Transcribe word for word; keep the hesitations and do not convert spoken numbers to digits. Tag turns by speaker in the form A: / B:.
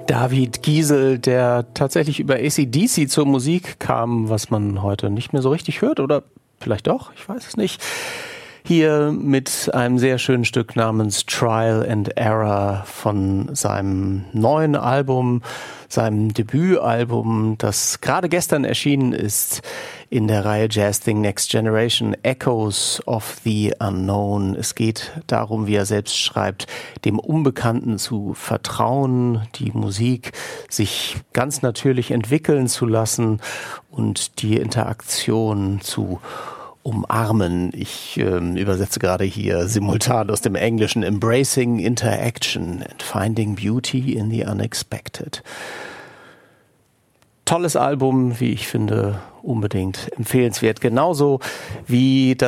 A: David Giesel, der tatsächlich über A C D C zur Musik kam, was man heute nicht mehr so richtig hört oder vielleicht doch, ich weiß es nicht. Hier mit einem sehr schönen Stück namens Trial and Error von seinem neuen Album, seinem Debütalbum, das gerade gestern erschienen ist in der Reihe Jazz Thing Next Generation, Echoes of the Unknown. Es geht darum, wie er selbst schreibt, dem Unbekannten zu vertrauen, die Musik sich ganz natürlich entwickeln zu lassen und die Interaktion zu umarmen. Ich äh, übersetze gerade hier simultan aus dem Englischen: Embracing Interaction and Finding Beauty in the Unexpected. Tolles Album, wie ich finde, unbedingt empfehlenswert. Genauso wie das